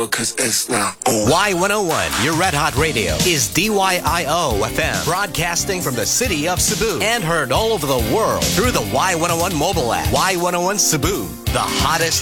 Because it's not over. Y101, your Red Hot Radio, is DYIO FM, broadcasting from the city of Cebu and heard all over the world through the Y101 mobile app. Y101 Cebu, the hottest